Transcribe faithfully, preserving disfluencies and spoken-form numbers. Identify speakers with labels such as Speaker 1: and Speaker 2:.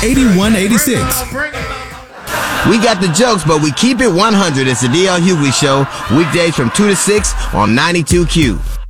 Speaker 1: eighty-one eighty-six.
Speaker 2: We got the jokes, but we keep it one hundred. It's the D L Hughley Show, weekdays from two to six on ninety-two Q.